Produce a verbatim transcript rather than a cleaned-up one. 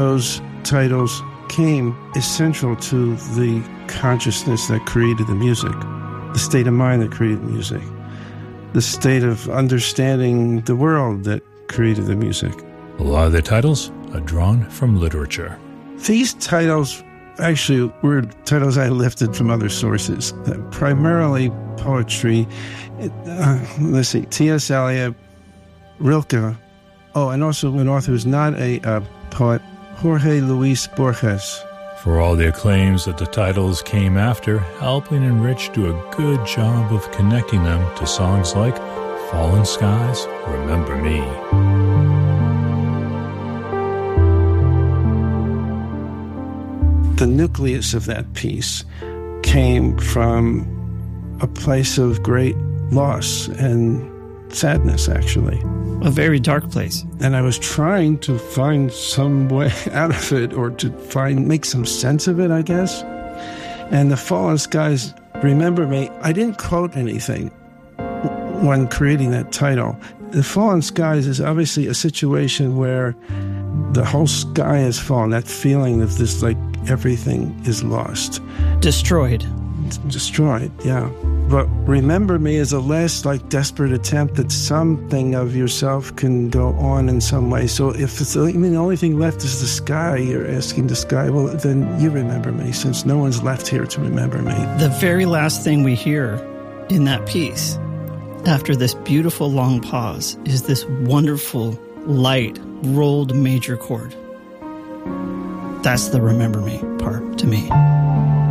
Those titles came essential to the consciousness that created the music, the state of mind that created the music, the state of understanding the world that created the music. A lot of the titles are drawn from literature. These titles actually were titles I lifted from other sources, uh, primarily poetry. Uh, let's see, T S Eliot, Rilke, oh, and also an author who's not a uh, poet, Jorge Luis Borges. For all their claims that the titles came after, Alpine and Rich do a good job of connecting them to songs like Fallen Skies, Remember Me. The nucleus of that piece came from a place of great loss and sadness, actually. A very dark place. And I was trying to find some way out of it, or to find make some sense of it, I guess. And the Fallen Skies, Remember Me, I didn't quote anything when creating that title. The Fallen Skies is obviously a situation where the whole sky has fallen, that feeling of this, like, everything is lost. Destroyed. Destroyed, yeah. But Remember Me is a last, like, desperate attempt that something of yourself can go on in some way. So if it's, I mean, the only thing left is the sky, you're asking the sky, well, then you remember me, since no one's left here to remember me. The very last thing we hear in that piece, after this beautiful long pause, is this wonderful, light, rolled major chord. That's the Remember Me part to me.